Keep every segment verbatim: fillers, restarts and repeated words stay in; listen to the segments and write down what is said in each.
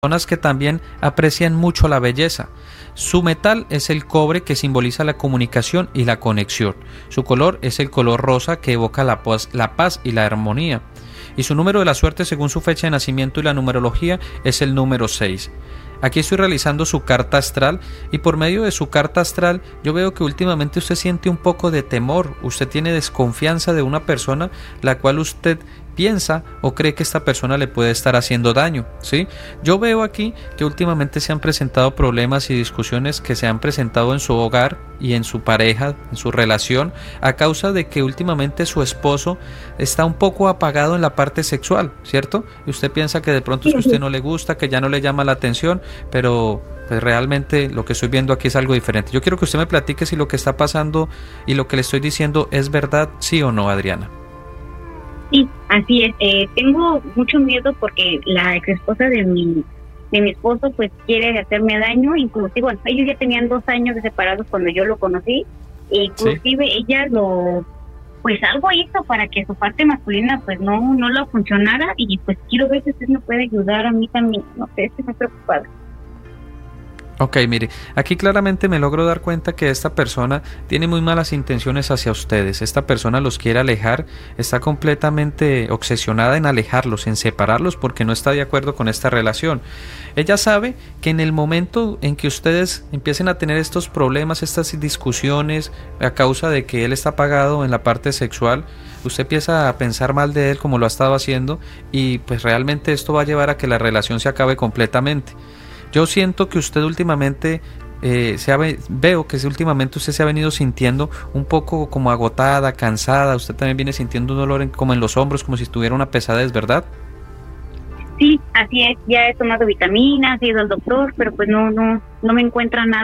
personas que también aprecian mucho la belleza. Su metal es el cobre, que simboliza la comunicación y la conexión. Su color es el color rosa, que evoca la paz, la paz y la armonía. Y su número de la suerte, según su fecha de nacimiento y la numerología, es el número seis. Aquí estoy realizando su carta astral y por medio de su carta astral yo veo que últimamente usted siente un poco de temor, usted tiene desconfianza de una persona la cual usted piensa o cree que esta persona le puede estar haciendo daño, ¿sí? Yo veo aquí que últimamente se han presentado problemas y discusiones que se han presentado en su hogar y en su pareja, en su relación, a causa de que últimamente su esposo está un poco apagado en la parte sexual, ¿cierto? Y usted piensa que de pronto es que a usted no le gusta, que ya no le llama la atención, pero pues realmente lo que estoy viendo aquí es algo diferente. Yo quiero que usted me platique si lo que está pasando y lo que le estoy diciendo es verdad, sí o no, Adriana. Sí, así es. Eh, tengo mucho miedo porque la ex esposa de mi de mi esposo pues quiere hacerme daño. Inclusive, bueno, ellos ya tenían dos años de separados cuando yo lo conocí. E inclusive sí. Ella lo, pues algo hizo para que su parte masculina pues no no lo funcionara y pues quiero ver si usted me puede ayudar a mí también. No sé, estoy muy preocupada. Ok, mire, aquí claramente me logro dar cuenta que esta persona tiene muy malas intenciones hacia ustedes. Esta persona los quiere alejar, está completamente obsesionada en alejarlos, en separarlos porque no está de acuerdo con esta relación. Ella sabe que en el momento en que ustedes empiecen a tener estos problemas, estas discusiones a causa de que él está apagado en la parte sexual, usted empieza a pensar mal de él como lo ha estado haciendo y pues realmente esto va a llevar a que la relación se acabe completamente. Yo siento que usted últimamente, eh, se ha, veo que últimamente usted se ha venido sintiendo un poco como agotada, cansada, usted también viene sintiendo un dolor en, como en los hombros, como si estuviera una pesadez, ¿verdad? Sí, así es, ya he tomado vitaminas, he ido al doctor, pero pues no, no, no me encuentra nada.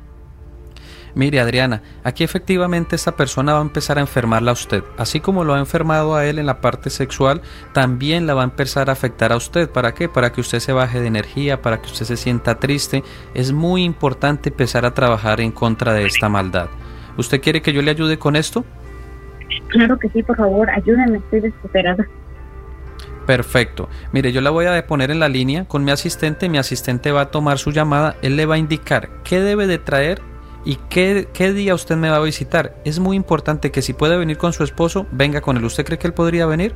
Mire, Adriana, aquí efectivamente esta persona va a empezar a enfermarla a usted. Así como lo ha enfermado a él en la parte sexual, también la va a empezar a afectar a usted. ¿Para qué? Para que usted se baje de energía, para que usted se sienta triste. Es muy importante empezar a trabajar en contra de esta maldad. ¿Usted quiere que yo le ayude con esto? Claro que sí, por favor, ayúdame, estoy desesperada. Perfecto. Mire, yo la voy a poner en la línea con mi asistente. Mi asistente va a tomar su llamada. Él le va a indicar qué debe de traer y qué, qué día usted me va a visitar. Es muy importante que si puede venir con su esposo, venga con él. ¿Usted cree que él podría venir?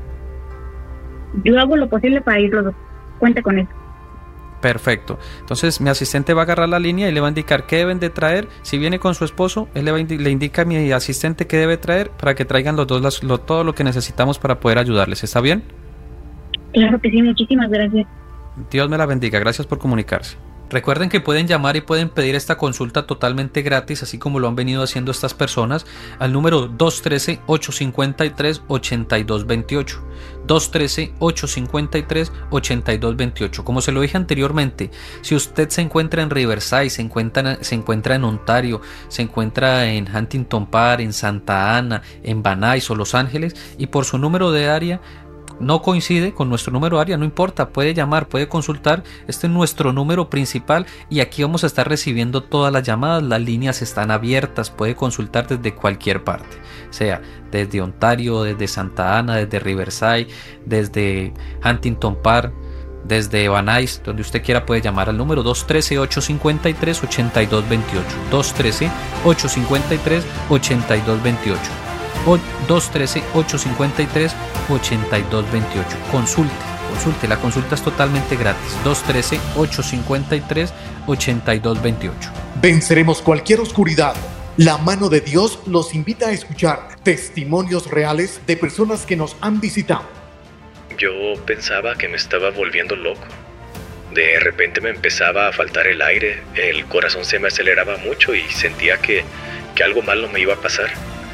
Yo hago lo posible para ir los dos. Cuente con eso. Perfecto. Entonces mi asistente va a agarrar la línea y le va a indicar qué deben de traer. Si viene con su esposo, él le, va a indi- le indica a mi asistente qué debe traer para que traigan los dos las, lo, todo lo que necesitamos para poder ayudarles. ¿Está bien? Claro que sí, muchísimas gracias. Dios me la bendiga. Gracias por comunicarse. Recuerden que pueden llamar y pueden pedir esta consulta totalmente gratis, así como lo han venido haciendo estas personas, al número dos uno tres, ocho cinco tres, ocho dos dos ocho. dos uno tres, ocho cinco tres, ocho dos dos ocho. Como se lo dije anteriormente, si usted se encuentra en Riverside, se encuentra, se encuentra en Ontario, se encuentra en Huntington Park, en Santa Ana, en Van Nuys o Los Ángeles, y por su número de área no coincide con nuestro número área, no importa, puede llamar, puede consultar. Este es nuestro número principal y aquí vamos a estar recibiendo todas las llamadas. Las líneas están abiertas, puede consultar desde cualquier parte, sea desde Ontario, desde Santa Ana, desde Riverside, desde Huntington Park, desde Van Nuys, donde usted quiera puede llamar al número dos uno tres, ocho cinco tres, ocho dos dos ocho. dos uno tres, ocho cinco tres, ocho dos dos ocho. dos uno tres, ocho cinco tres, ocho dos dos ocho. Consulte, consulte, la consulta es totalmente gratis. dos uno tres, ocho cinco tres, ocho dos dos ocho. Venceremos cualquier oscuridad. La mano de Dios los invita a escuchar testimonios reales de personas que nos han visitado. Yo pensaba que me estaba volviendo loco. De repente me empezaba a faltar el aire, el corazón se me aceleraba mucho y sentía que, que algo malo me iba a pasar.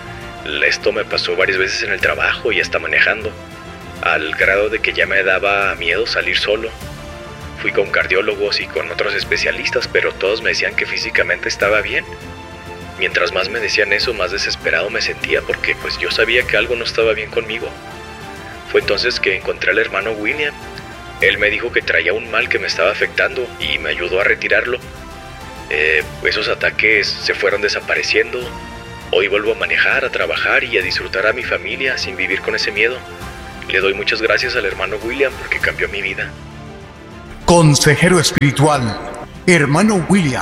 Esto me pasó varias veces en el trabajo y hasta manejando, al grado de que ya me daba miedo salir solo. Fui con cardiólogos y con otros especialistas, pero todos me decían que físicamente estaba bien. Mientras más me decían eso, más desesperado me sentía porque pues yo sabía que algo no estaba bien conmigo. Fue entonces que encontré al hermano William. Él me dijo que traía un mal que me estaba afectando y me ayudó a retirarlo. Eh, esos ataques se fueron desapareciendo. Hoy vuelvo a manejar, a trabajar y a disfrutar a mi familia sin vivir con ese miedo. Le doy muchas gracias al hermano William porque cambió mi vida. Consejero espiritual, hermano William.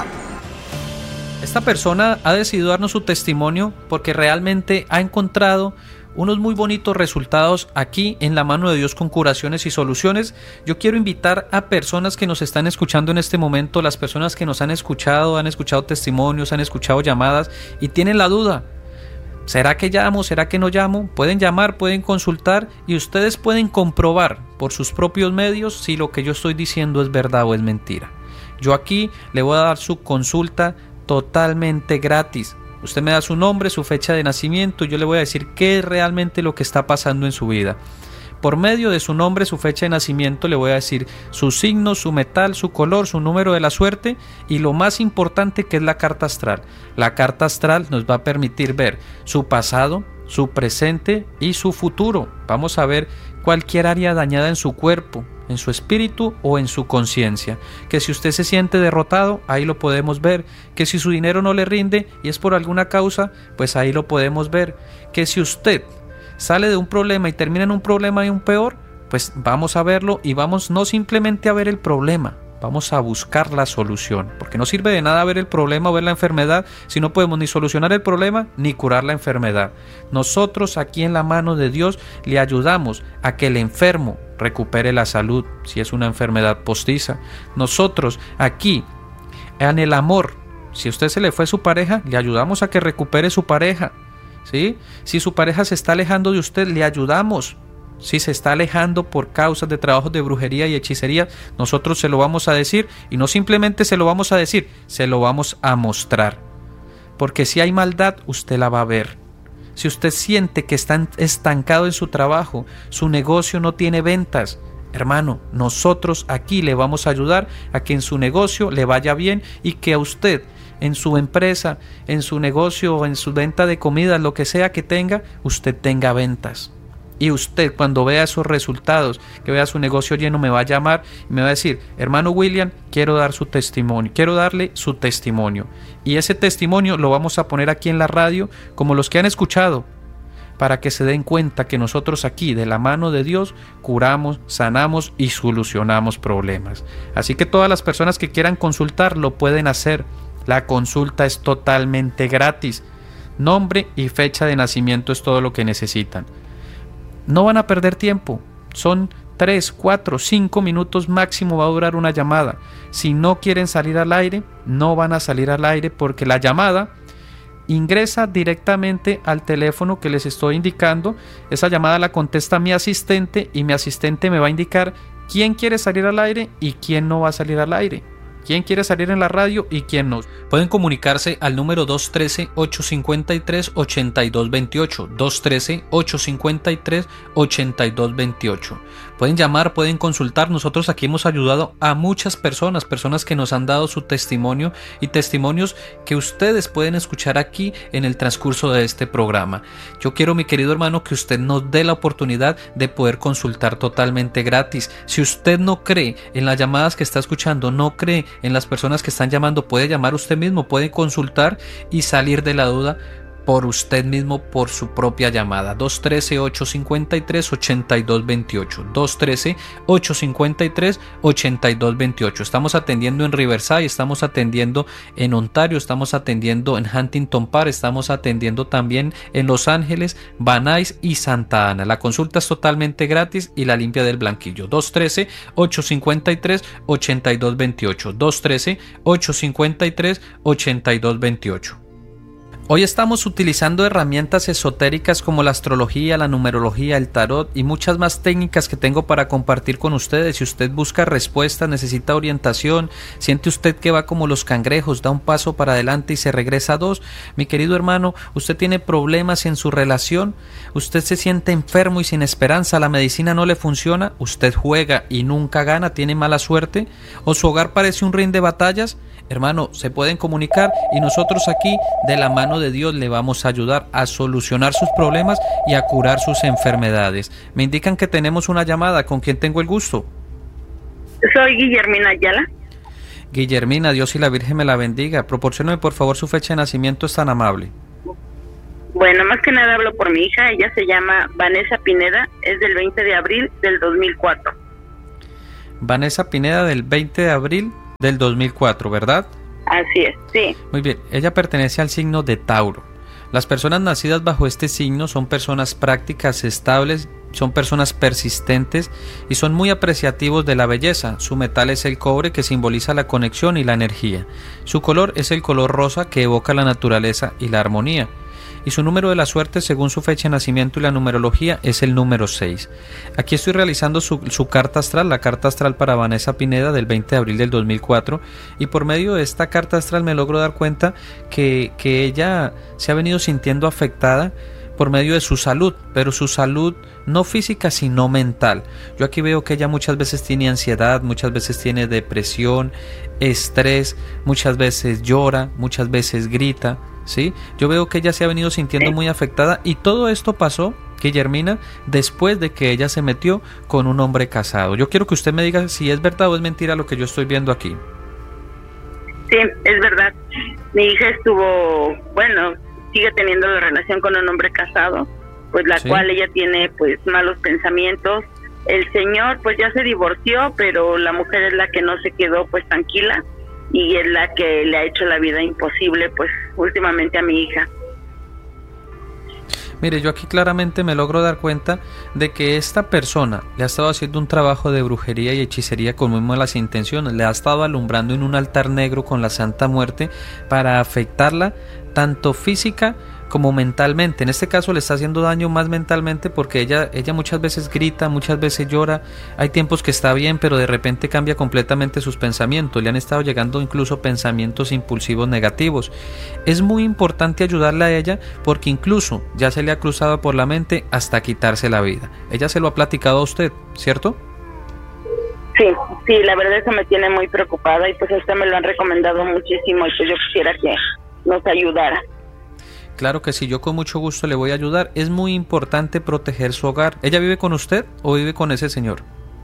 Esta persona ha decidido darnos su testimonio porque realmente ha encontrado unos muy bonitos resultados aquí en la mano de Dios con curaciones y soluciones. Yo quiero invitar a personas que nos están escuchando en este momento, las personas que nos han escuchado, han escuchado testimonios, han escuchado llamadas y tienen la duda. ¿Será que llamo? ¿Será que no llamo? Pueden llamar, pueden consultar y ustedes pueden comprobar por sus propios medios si lo que yo estoy diciendo es verdad o es mentira. Yo aquí le voy a dar su consulta totalmente gratis. Usted me da su nombre, su fecha de nacimiento y yo le voy a decir qué es realmente lo que está pasando en su vida. Por medio de su nombre, su fecha de nacimiento, le voy a decir su signo, su metal, su color, su número de la suerte y lo más importante que es la carta astral. La carta astral nos va a permitir ver su pasado, su presente y su futuro. Vamos a ver cualquier área dañada en su cuerpo, en su espíritu o en su conciencia. Que si usted se siente derrotado, ahí lo podemos ver. Que si su dinero no le rinde y es por alguna causa, pues ahí lo podemos ver. Que si usted sale de un problema y termina en un problema y un peor, pues vamos a verlo y vamos no simplemente a ver el problema, vamos a buscar la solución, porque no sirve de nada ver el problema o ver la enfermedad si no podemos ni solucionar el problema ni curar la enfermedad. Nosotros aquí en la mano de Dios le ayudamos a que el enfermo recupere la salud si es una enfermedad postiza. Nosotros aquí en el amor, si a usted se le fue su pareja, le ayudamos a que recupere su pareja. ¿Sí? Si su pareja se está alejando de usted, le ayudamos. Si se está alejando por causas de trabajos de brujería y hechicería, nosotros se lo vamos a decir y no simplemente se lo vamos a decir, se lo vamos a mostrar. Porque si hay maldad, usted la va a ver. Si usted siente que está estancado en su trabajo, su negocio no tiene ventas, hermano, nosotros aquí le vamos a ayudar a que en su negocio le vaya bien y que a usted en su empresa, en su negocio, en su venta de comida, lo que sea que tenga, usted tenga ventas. Y usted cuando vea esos resultados, que vea su negocio lleno, me va a llamar y me va a decir, hermano William, quiero dar su testimonio, quiero darle su testimonio. Y ese testimonio lo vamos a poner aquí en la radio, como los que han escuchado, para que se den cuenta que nosotros aquí, de la mano de Dios, curamos, sanamos y solucionamos problemas. Así que todas las personas que quieran consultar lo pueden hacer. La consulta es totalmente gratis. Nombre y fecha de nacimiento es todo lo que necesitan. No van a perder tiempo. Son tres, cuatro, cinco minutos máximo va a durar una llamada. Si no quieren salir al aire, no van a salir al aire porque la llamada ingresa directamente al teléfono que les estoy indicando. Esa llamada la contesta mi asistente y mi asistente me va a indicar quién quiere salir al aire y quién no va a salir al aire. ¿Quién quiere salir en la radio y quién no? Pueden comunicarse al número dos uno tres, ocho cinco tres, ocho dos dos ocho, dos uno tres, ocho cinco tres, ocho dos dos ocho. Pueden llamar, pueden consultar. Nosotros aquí hemos ayudado a muchas personas, personas que nos han dado su testimonio y testimonios que ustedes pueden escuchar aquí en el transcurso de este programa. Yo quiero, mi querido hermano, que usted nos dé la oportunidad de poder consultar totalmente gratis. Si usted no cree en las llamadas que está escuchando, no cree en las personas que están llamando, puede llamar usted mismo, puede consultar y salir de la duda por usted mismo, por su propia llamada. Dos uno tres, ocho cinco tres, ocho dos dos ocho, dos uno tres, ocho cinco tres, ocho dos dos ocho. Estamos atendiendo en Riverside, estamos atendiendo en Ontario, estamos atendiendo en Huntington Park, estamos atendiendo también en Los Ángeles, Van Nuys y Santa Ana. La consulta es totalmente gratis y la limpia del blanquillo. Dos uno tres, ocho cinco tres, ocho dos dos ocho, dos uno tres, ocho cinco tres, ocho dos dos ocho. Hoy estamos utilizando herramientas esotéricas como la astrología, la numerología, el tarot y muchas más técnicas que tengo para compartir con ustedes. Si usted busca respuestas, necesita orientación, siente usted que va como los cangrejos, da un paso para adelante y se regresa a dos. Mi querido hermano, usted tiene problemas en su relación, usted se siente enfermo y sin esperanza, la medicina no le funciona, usted juega y nunca gana, tiene mala suerte, o su hogar parece un ring de batallas. Hermano, se pueden comunicar y nosotros aquí de la mano de Dios le vamos a ayudar a solucionar sus problemas y a curar sus enfermedades. Me indican que tenemos una llamada. ¿Con quién tengo el gusto? Soy Guillermina Ayala. Guillermina, Dios y la Virgen me la bendiga. Proporcióneme por favor su fecha de nacimiento, es tan amable. Bueno, más que nada hablo por mi hija. Ella se llama Vanessa Pineda, es del veinte de abril del dos mil cuatro. Vanessa Pineda, del veinte de abril del dos mil cuatro, ¿verdad? Así es, sí. Muy bien, ella pertenece al signo de Tauro. Las personas nacidas bajo este signo son personas prácticas, estables, son personas persistentes y son muy apreciativos de la belleza. Su metal es el cobre, que simboliza la conexión y la energía. Su color es el color rosa, que evoca la naturaleza y la armonía. Y su número de la suerte, según su fecha de nacimiento y la numerología, es el número seis. Aquí estoy realizando su, su carta astral, la carta astral para Vanessa Pineda del veinte de abril del dos mil cuatro, y por medio de esta carta astral me logro dar cuenta que, que ella se ha venido sintiendo afectada por medio de su salud, pero su salud no física sino mental. Yo aquí veo que ella muchas veces tiene ansiedad, muchas veces tiene depresión, estrés, muchas veces llora, muchas veces grita, ¿sí? Yo veo que ella se ha venido sintiendo muy afectada, y todo esto pasó, Guillermina, después de que ella se metió con un hombre casado. Yo quiero que usted me diga si es verdad o es mentira lo que yo estoy viendo aquí. Sí, es verdad. Mi hija estuvo, bueno, sigue teniendo la relación con un hombre casado, pues la sí. cual ella tiene pues malos pensamientos. El señor pues ya se divorció, pero la mujer es la que no se quedó pues tranquila, y es la que le ha hecho la vida imposible pues últimamente a mi hija. Mire, yo aquí claramente me logro dar cuenta de que esta persona le ha estado haciendo un trabajo de brujería y hechicería con muy malas intenciones, le ha estado alumbrando en un altar negro con la Santa Muerte para afectarla tanto física como mentalmente. En este caso le está haciendo daño más mentalmente, porque ella, ella muchas veces grita, muchas veces llora, hay tiempos que está bien, pero de repente cambia completamente sus pensamientos, le han estado llegando incluso pensamientos impulsivos negativos. Es muy importante ayudarle a ella, porque incluso ya se le ha cruzado por la mente hasta quitarse la vida. Ella se lo ha platicado a usted, ¿cierto? Sí, sí, la verdad eso me tiene muy preocupada, y pues a usted me lo han recomendado muchísimo, y pues yo quisiera que nos ayudara. Claro que sí, yo con mucho gusto le voy a ayudar. Es muy importante proteger su hogar. ¿Ella vive con usted o vive con ese señor?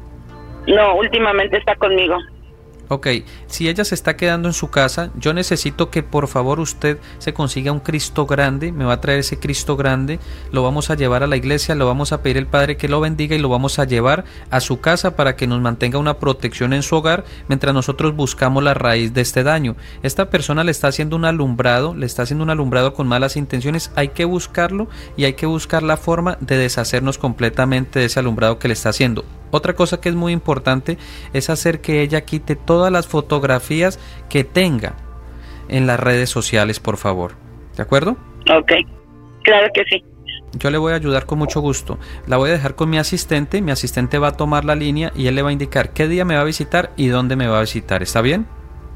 No, últimamente está conmigo. Ok, si ella se está quedando en su casa, yo necesito que por favor usted se consiga un Cristo grande, me va a traer ese Cristo grande, lo vamos a llevar a la iglesia, lo vamos a pedir al Padre que lo bendiga y lo vamos a llevar a su casa para que nos mantenga una protección en su hogar mientras nosotros buscamos la raíz de este daño. Esta persona le está haciendo un alumbrado, le está haciendo un alumbrado con malas intenciones, hay que buscarlo y hay que buscar la forma de deshacernos completamente de ese alumbrado que le está haciendo. Otra cosa que es muy importante es hacer que ella quite todas las fotografías que tenga en las redes sociales, por favor. ¿De acuerdo? Ok, claro que sí. Yo le voy a ayudar con mucho gusto. La voy a dejar con mi asistente. Mi asistente va a tomar la línea y él le va a indicar qué día me va a visitar y dónde me va a visitar. ¿Está bien?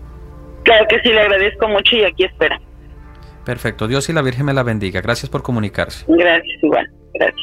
Claro que sí, le agradezco mucho y aquí espera. Perfecto. Dios y la Virgen me la bendiga. Gracias por comunicarse. Gracias, igual. Gracias.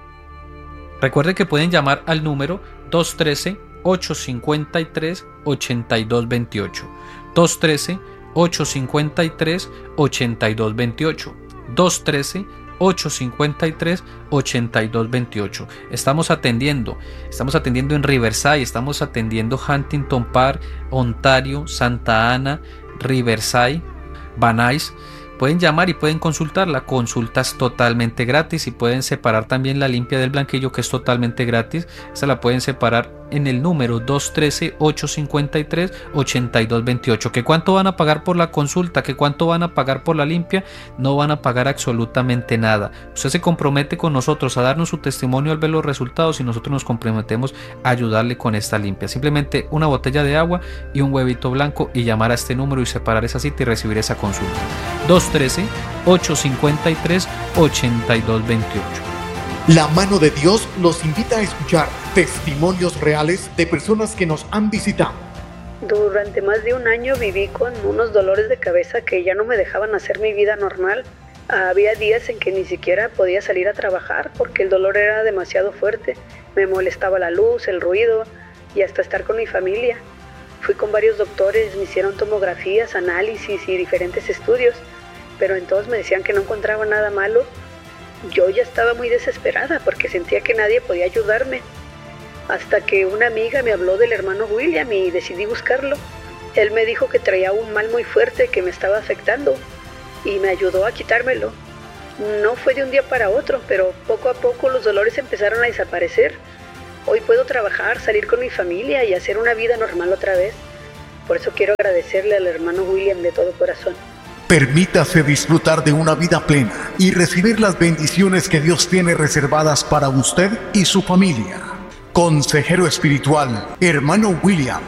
Recuerden que pueden llamar al número dos uno tres, ocho cinco tres, ocho dos dos ocho. dos uno tres, ocho cinco tres, ocho dos dos ocho. dos uno tres, ocho cinco tres, ocho dos dos ocho. Estamos atendiendo, estamos atendiendo en Riverside, estamos atendiendo Huntington Park, Ontario, Santa Ana, Riverside, Van Nuys. Pueden llamar y pueden consultarla, consultas totalmente gratis, y pueden separar también la limpia del blanquillo, que es totalmente gratis. Esa la pueden separar en el número dos uno tres, ocho cinco tres, ocho dos dos ocho. ¿Que cuánto van a pagar por la consulta? ¿Que cuánto van a pagar por la limpia? No van a pagar absolutamente nada. Usted se compromete con nosotros a darnos su testimonio al ver los resultados, y nosotros nos comprometemos a ayudarle con esta limpia. Simplemente una botella de agua y un huevito blanco, y llamar a este número y separar esa cita y recibir esa consulta. dos uno tres, ocho cinco tres, ocho dos dos ocho. La mano de Dios los invita a escuchar testimonios reales de personas que nos han visitado. Durante más de un año viví con unos dolores de cabeza que ya no me dejaban hacer mi vida normal. Había días en que ni siquiera podía salir a trabajar porque el dolor era demasiado fuerte. Me molestaba la luz, el ruido y hasta estar con mi familia. Fui con varios doctores, me hicieron tomografías, análisis y diferentes estudios, pero en todos me decían que no encontraba nada malo. Yo ya estaba muy desesperada porque sentía que nadie podía ayudarme. Hasta que una amiga me habló del hermano William y decidí buscarlo. Él me dijo que traía un mal muy fuerte que me estaba afectando y me ayudó a quitármelo. No fue de un día para otro, pero poco a poco los dolores empezaron a desaparecer. Hoy puedo trabajar, salir con mi familia y hacer una vida normal otra vez. Por eso quiero agradecerle al hermano William de todo corazón. Permítase disfrutar de una vida plena y recibir las bendiciones que Dios tiene reservadas para usted y su familia. Consejero espiritual, hermano William.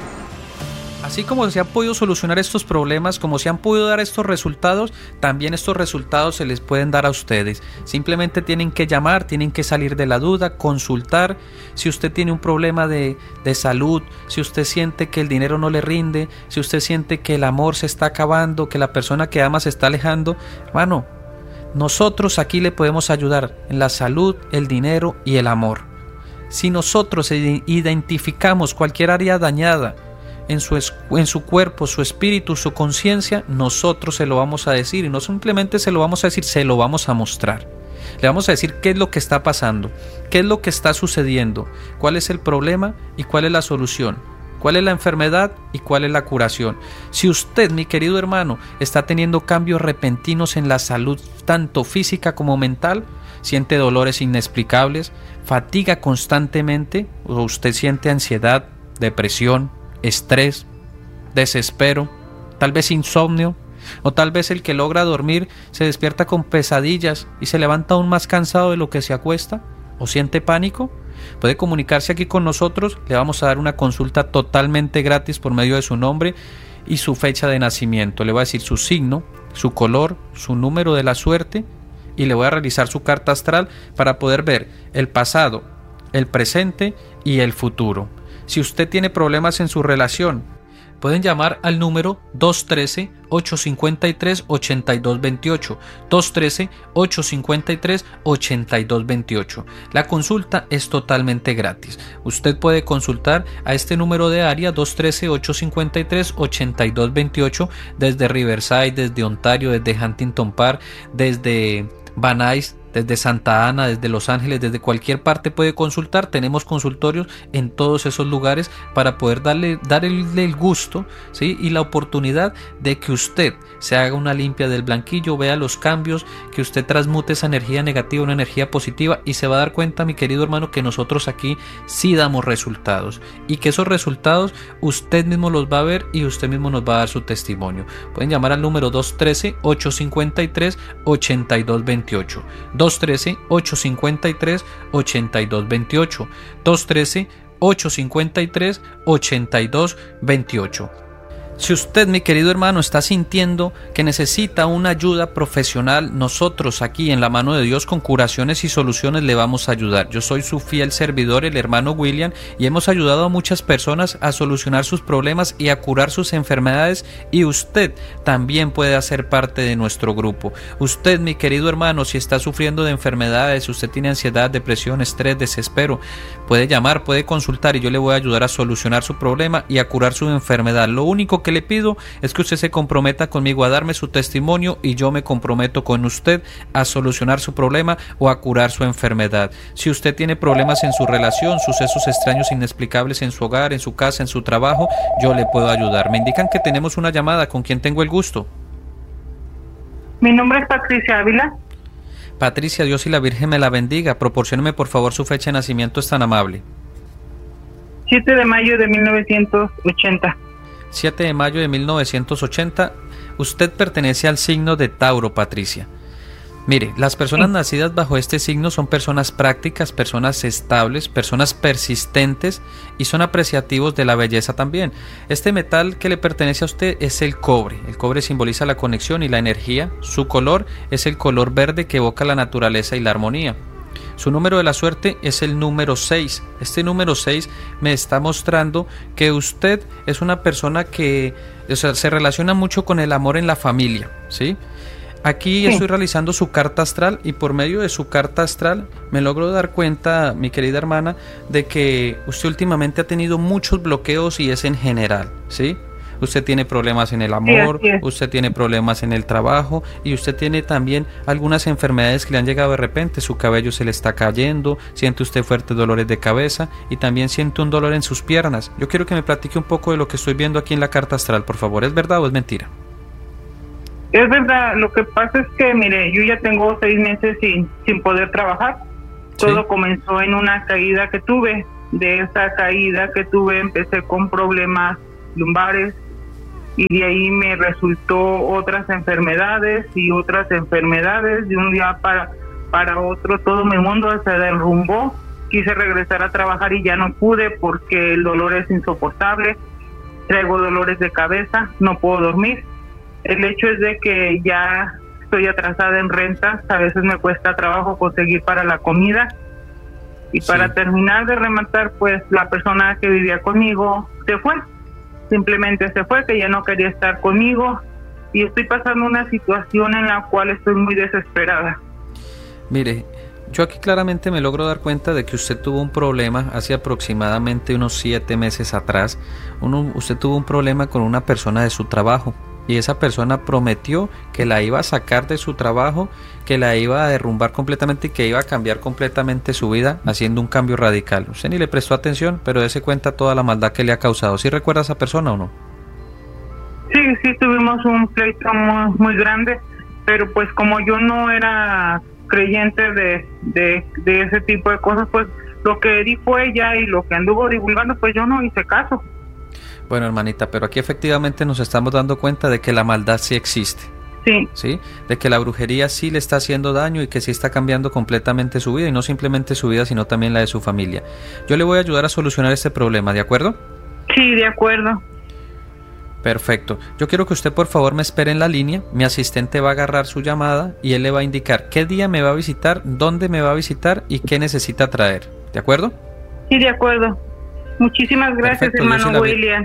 Así como se han podido solucionar estos problemas, como se han podido dar estos resultados, también estos resultados se les pueden dar a ustedes. Simplemente tienen que llamar, tienen que salir de la duda, consultar. Si usted tiene un problema de, de salud, si usted siente que el dinero no le rinde, si usted siente que el amor se está acabando, que la persona que ama se está alejando, hermano, nosotros aquí le podemos ayudar en la salud, el dinero y el amor. Si nosotros identificamos cualquier área dañada en su, en su cuerpo, su espíritu, su conciencia, nosotros se lo vamos a decir, y no simplemente se lo vamos a decir, se lo vamos a mostrar. Le vamos a decir qué es lo que está pasando, qué es lo que está sucediendo, cuál es el problema y cuál es la solución, cuál es la enfermedad y cuál es la curación. Si usted, mi querido hermano, está teniendo cambios repentinos en la salud, tanto física como mental, siente dolores inexplicables, fatiga constantemente, o usted siente ansiedad, depresión, estrés, desespero, tal vez insomnio, o tal vez el que logra dormir se despierta con pesadillas y se levanta aún más cansado de lo que se acuesta, o siente pánico, puede comunicarse aquí con nosotros. Le vamos a dar una consulta totalmente gratis por medio de su nombre y su fecha de nacimiento. Le voy a decir su signo, su color, su número de la suerte, y le voy a realizar su carta astral para poder ver el pasado, el presente y el futuro. Si usted tiene problemas en su relación, pueden llamar al número dos uno tres, ocho cinco tres, ocho dos dos ocho, dos uno tres, ocho cinco tres, ocho dos dos ocho. La consulta es totalmente gratis. Usted puede consultar a este número de área dos uno tres, ocho cinco tres, ocho dos dos ocho desde Riverside, desde Ontario, desde Huntington Park, desde Van Nuys, desde Santa Ana, desde Los Ángeles, desde cualquier parte puede consultar. Tenemos consultorios en todos esos lugares para poder darle, darle el gusto, ¿sí?, y la oportunidad de que usted se haga una limpia del blanquillo, vea los cambios, que usted transmute esa energía negativa en una energía positiva, y se va a dar cuenta, mi querido hermano, que nosotros aquí sí damos resultados, y que esos resultados usted mismo los va a ver y usted mismo nos va a dar su testimonio. Pueden llamar al número dos uno tres, ocho cinco tres, ocho dos dos ocho, dos uno tres, ocho cinco tres, ocho dos dos ocho, dos uno tres, ocho cinco tres, ocho dos dos ocho. Si usted, mi querido hermano, está sintiendo que necesita una ayuda profesional, nosotros aquí en la mano de Dios con curaciones y soluciones le vamos a ayudar. Yo soy su fiel servidor, el hermano William, y hemos ayudado a muchas personas a solucionar sus problemas y a curar sus enfermedades, y usted también puede hacer parte de nuestro grupo. Usted, mi querido hermano, si está sufriendo de enfermedades, usted tiene ansiedad, depresión, estrés, desespero, puede llamar, puede consultar, y yo le voy a ayudar a solucionar su problema y a curar su enfermedad. Lo único que que le pido es que usted se comprometa conmigo a darme su testimonio, y yo me comprometo con usted a solucionar su problema o a curar su enfermedad. Si usted tiene problemas en su relación, sucesos extraños inexplicables en su hogar, en su casa, en su trabajo, yo le puedo ayudar. Me indican que tenemos una llamada. ¿Con quién tengo el gusto? Mi nombre es Patricia Ávila. Patricia, Dios y la Virgen me la bendiga. Proporcióneme por favor su fecha de nacimiento, es tan amable. siete de mayo de mil novecientos ochenta. siete de mayo de mil novecientos ochenta. Usted pertenece al signo de Tauro, Patricia. Mire, las personas nacidas bajo este signo son personas prácticas, personas estables, personas persistentes, y son apreciativos de la belleza también. Este metal que le pertenece a usted es el cobre. El cobre simboliza la conexión y la energía. Su color es el color verde, que evoca la naturaleza y la armonía. Su número de la suerte es el número seis. Este número seis me está mostrando que usted es una persona que, o sea, se relaciona mucho con el amor en la familia, ¿sí? Aquí sí. Estoy realizando su carta astral, y por medio de su carta astral me logro dar cuenta, mi querida hermana, de que usted últimamente ha tenido muchos bloqueos, y es en general, ¿sí? Usted tiene problemas en el amor, sí, usted tiene problemas en el trabajo, y usted tiene también algunas enfermedades que le han llegado de repente. Su cabello se le está cayendo, siente usted fuertes dolores de cabeza, y también siente un dolor en sus piernas. Yo quiero que me platique un poco de lo que estoy viendo aquí en la carta astral, por favor. ¿Es verdad o es mentira? Es verdad. Lo que pasa es que, mire, yo ya tengo seis meses sin, sin poder trabajar. Todo ¿Sí? comenzó en una caída que tuve. de esa caída que tuve empecé con problemas lumbares y de ahí me resultó otras enfermedades y otras enfermedades. De un día para, para otro todo mi mundo se derrumbó. Quise regresar a trabajar y ya no pude porque el dolor es insoportable. Traigo dolores de cabeza, no puedo dormir. El hecho es de que ya estoy atrasada en rentas, a veces me cuesta trabajo conseguir para la comida. Y sí. Para terminar de rematar, pues la persona que vivía conmigo se fue. Simplemente se fue, que ya no quería estar conmigo. Y estoy pasando una situación en la cual estoy muy desesperada. Mire, yo aquí claramente me logro dar cuenta de que usted tuvo un problema hace aproximadamente unos siete meses atrás. Uno, usted tuvo un problema con una persona de su trabajo y esa persona prometió que la iba a sacar de su trabajo, que la iba a derrumbar completamente y que iba a cambiar completamente su vida haciendo un cambio radical. Usted ni le prestó atención, pero dése cuenta toda la maldad que le ha causado. ¿Sí recuerda a esa persona o no? Sí, sí, tuvimos un pleito muy, muy grande, pero pues como yo no era creyente de, de, de ese tipo de cosas, pues lo que dijo ella y lo que anduvo divulgando, pues yo no hice caso. Bueno, hermanita, pero aquí efectivamente nos estamos dando cuenta de que la maldad sí existe. Sí. ¿Sí? De que la brujería sí le está haciendo daño y que sí está cambiando completamente su vida, y no simplemente su vida, sino también la de su familia. Yo le voy a ayudar a solucionar este problema, ¿de acuerdo? Sí, de acuerdo. Perfecto. Yo quiero que usted por favor me espere en la línea. Mi asistente va a agarrar su llamada y él le va a indicar qué día me va a visitar, dónde me va a visitar y qué necesita traer. ¿De acuerdo? Sí, de acuerdo. Muchísimas gracias, Perfecto, hermano la... William.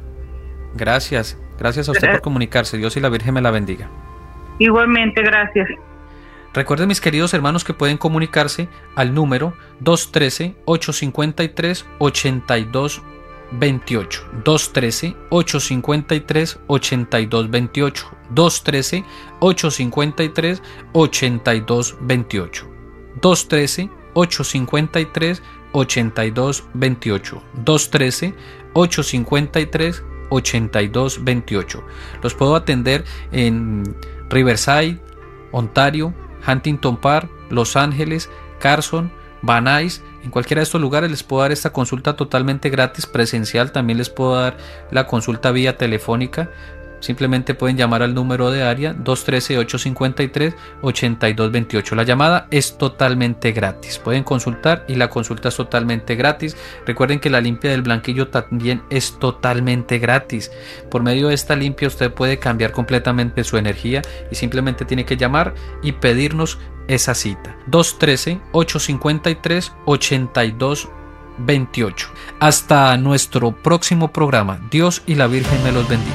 Gracias. Gracias a usted Gracias. por comunicarse. Dios y la Virgen me la bendiga. Igualmente, gracias. Recuerden, mis queridos hermanos, que pueden comunicarse al número dos uno tres, ocho cinco tres, ocho dos dos ocho. dos uno tres, ocho cinco tres, ocho dos dos ocho. dos uno tres, ocho cinco tres, ocho dos dos ocho. dos uno tres, ocho cinco tres, ocho dos dos ocho. dos uno tres, ocho cinco tres, ocho dos dos ocho. Los puedo atender en Riverside, Ontario, Huntington Park, Los Ángeles, Carson, Van Nuys. En cualquiera de estos lugares les puedo dar esta consulta totalmente gratis, presencial. También les puedo dar la consulta vía telefónica. Simplemente pueden llamar al número de área dos uno tres, ocho cinco tres, ocho dos dos ocho. La llamada es totalmente gratis. Pueden consultar y la consulta es totalmente gratis. Recuerden que la limpia del blanquillo también es totalmente gratis. Por medio de esta limpia usted puede cambiar completamente su energía y simplemente tiene que llamar y pedirnos esa cita. dos uno tres, ocho cinco tres, ocho dos dos ocho. Hasta nuestro próximo programa. Dios y la Virgen me los bendiga.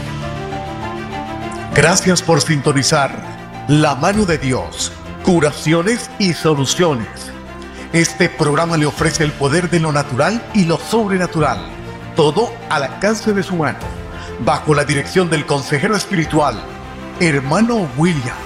Gracias por sintonizar La Mano de Dios, curaciones y soluciones. Este programa le ofrece el poder de lo natural y lo sobrenatural, todo al alcance de su mano, bajo la dirección del consejero espiritual, hermano William,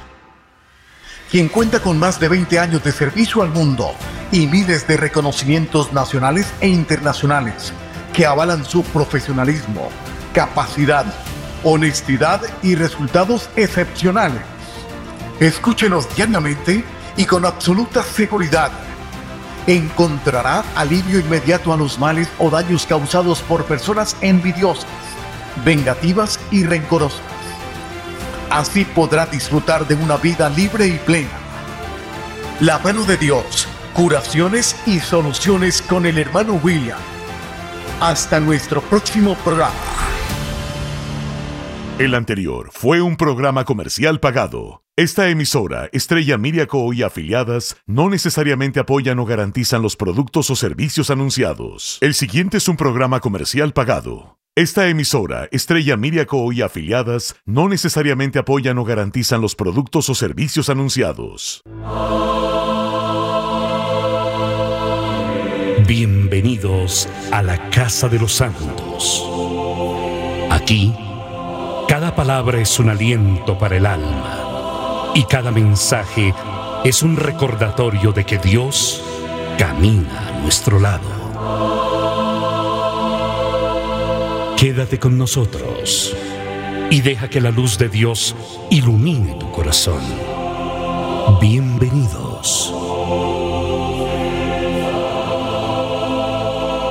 quien cuenta con más de veinte años de servicio al mundo y miles de reconocimientos nacionales e internacionales que avalan su profesionalismo, capacidad, honestidad y resultados excepcionales. Escúchenos diariamente y con absoluta seguridad encontrará alivio inmediato a los males o daños causados por personas envidiosas, vengativas y rencorosas. Así podrá disfrutar de una vida libre y plena. La Mano de Dios, curaciones y soluciones con el hermano William. Hasta nuestro próximo programa. El anterior fue un programa comercial pagado. Esta emisora, Estrella Media Co. y afiliadas, no necesariamente apoyan o garantizan los productos o servicios anunciados. El siguiente es un programa comercial pagado. Esta emisora, Estrella Media Co. y afiliadas, no necesariamente apoyan o garantizan los productos o servicios anunciados. Bienvenidos a la Casa de los Santos. Aquí, cada palabra es un aliento para el alma y cada mensaje es un recordatorio de que Dios camina a nuestro lado. Quédate con nosotros y deja que la luz de Dios ilumine tu corazón. Bienvenidos.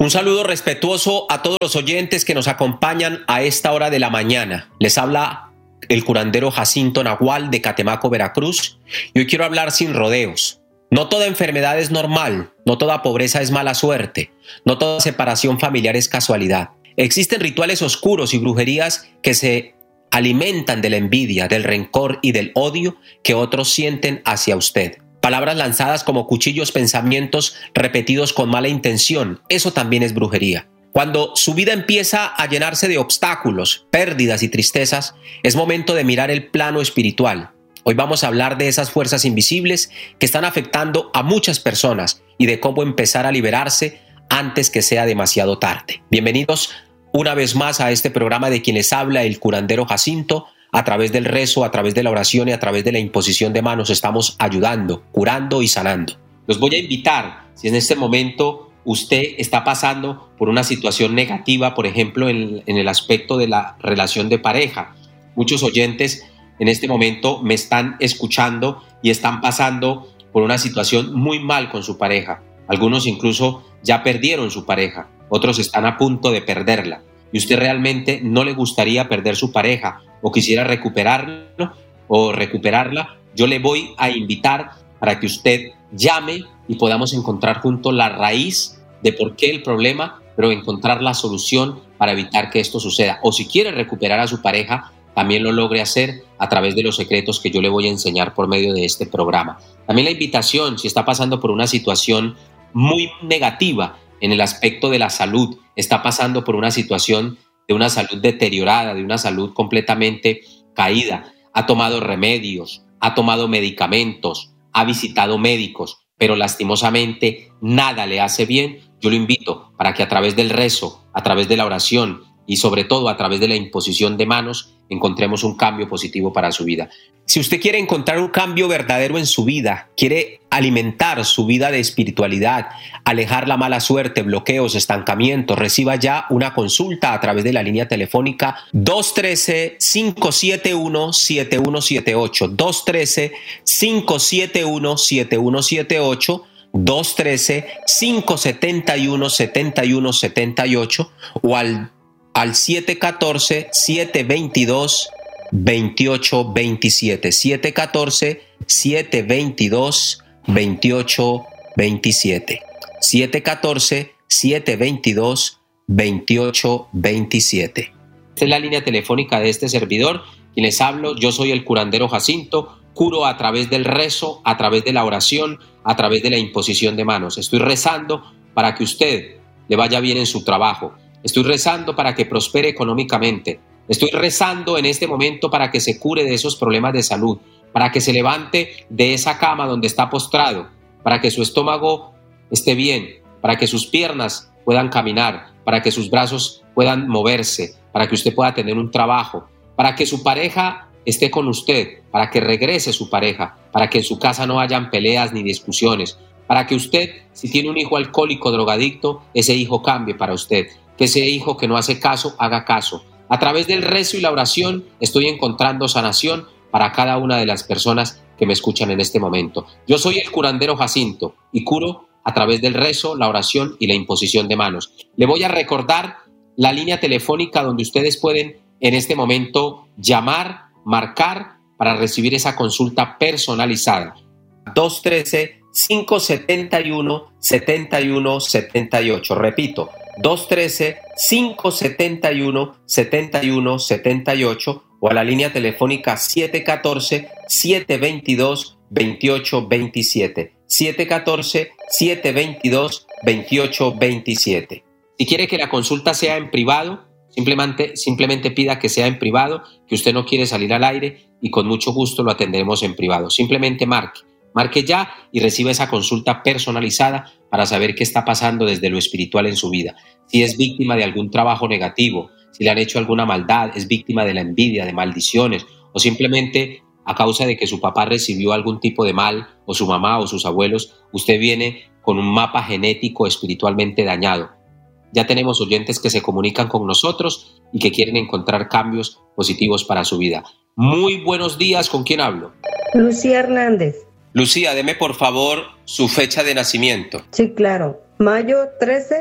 Un saludo respetuoso a todos los oyentes que nos acompañan a esta hora de la mañana. Les habla el curandero Jacinto Nahual de Catemaco, Veracruz, y hoy quiero hablar sin rodeos. No toda enfermedad es normal, no toda pobreza es mala suerte, no toda separación familiar es casualidad. Existen rituales oscuros y brujerías que se alimentan de la envidia, del rencor y del odio que otros sienten hacia usted. Palabras lanzadas como cuchillos, pensamientos repetidos con mala intención, eso también es brujería. Cuando su vida empieza a llenarse de obstáculos, pérdidas y tristezas, es momento de mirar el plano espiritual. Hoy vamos a hablar de esas fuerzas invisibles que están afectando a muchas personas y de cómo empezar a liberarse antes que sea demasiado tarde. Bienvenidos una vez más a este programa de quien les habla el curandero Jacinto. A través del rezo, a través de la oración y a través de la imposición de manos estamos ayudando, curando y sanando. Los voy a invitar, si en este momento usted está pasando por una situación negativa, por ejemplo, en, en el aspecto de la relación de pareja. Muchos oyentes en este momento me están escuchando y están pasando por una situación muy mal con su pareja. Algunos incluso ya perdieron su pareja, otros están a punto de perderla. Y usted realmente no le gustaría perder su pareja o quisiera recuperarlo o recuperarla, yo le voy a invitar para que usted llame y podamos encontrar juntos la raíz de por qué el problema, pero encontrar la solución para evitar que esto suceda. O si quiere recuperar a su pareja, también lo logre hacer a través de los secretos que yo le voy a enseñar por medio de este programa. También la invitación, si está pasando por una situación muy negativa en el aspecto de la salud, está pasando por una situación de una salud deteriorada, de una salud completamente caída, ha tomado remedios, ha tomado medicamentos, ha visitado médicos, pero lastimosamente nada le hace bien, yo lo invito para que a través del rezo, a través de la oración y sobre todo a través de la imposición de manos encontremos un cambio positivo para su vida. Si usted quiere encontrar un cambio verdadero en su vida, quiere alimentar su vida de espiritualidad, alejar la mala suerte, bloqueos, estancamientos, reciba ya una consulta a través de la línea telefónica dos uno tres, cinco siete uno, siete uno siete ocho, dos uno tres, cinco siete uno, siete uno siete ocho, dos uno tres, cinco siete uno, siete uno siete ocho o al al siete uno cuatro, siete dos dos, dos ocho dos siete, siete uno cuatro, siete dos dos, dos ocho dos siete, siete uno cuatro, siete dos dos, dos ocho dos siete. Esta es la línea telefónica de este servidor, quien les hablo, yo soy el curandero Jacinto, curo a través del rezo, a través de la oración, a través de la imposición de manos. Estoy rezando para que usted le vaya bien en su trabajo. Estoy rezando para que prospere económicamente. Estoy rezando en este momento para que se cure de esos problemas de salud, para que se levante de esa cama donde está postrado, para que su estómago esté bien, para que sus piernas puedan caminar, para que sus brazos puedan moverse, para que usted pueda tener un trabajo, para que su pareja esté con usted, para que regrese su pareja, para que en su casa no hayan peleas ni discusiones, para que usted, si tiene un hijo alcohólico, drogadicto, ese hijo cambie para usted. Que ese hijo que no hace caso, haga caso. A través del rezo y la oración estoy encontrando sanación para cada una de las personas que me escuchan en este momento. Yo soy el curandero Jacinto y curo a través del rezo, la oración y la imposición de manos. Le voy a recordar la línea telefónica donde ustedes pueden en este momento llamar, marcar para recibir esa consulta personalizada. dos uno tres, cinco siete uno, siete uno siete ocho. Repito, dos uno tres, cinco siete uno, siete uno siete ocho o a la línea telefónica siete uno cuatro, siete dos dos, dos ocho dos siete, siete uno cuatro, siete dos dos, dos ocho dos siete. Si quiere que la consulta sea en privado, simplemente, simplemente pida que sea en privado, que usted no quiere salir al aire y con mucho gusto lo atenderemos en privado. Simplemente marque. Marque ya y reciba esa consulta personalizada para saber qué está pasando desde lo espiritual en su vida. Si es víctima de algún trabajo negativo, si le han hecho alguna maldad, es víctima de la envidia, de maldiciones, o simplemente a causa de que su papá recibió algún tipo de mal, o su mamá o sus abuelos, usted viene con un mapa genético espiritualmente dañado. Ya tenemos oyentes que se comunican con nosotros y que quieren encontrar cambios positivos para su vida. Muy buenos días, ¿con quién hablo? Lucía Hernández. Lucía, deme por favor su fecha de nacimiento. Sí, claro. Mayo trece